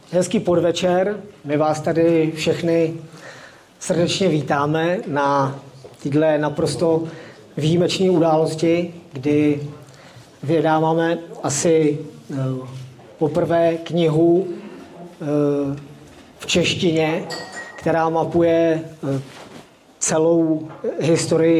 Hezký podvečer, my vás tady všechny srdečně vítáme na této naprosto výjimečné události, kdy vydáváme asi poprvé knihu v češtině, která mapuje celou historii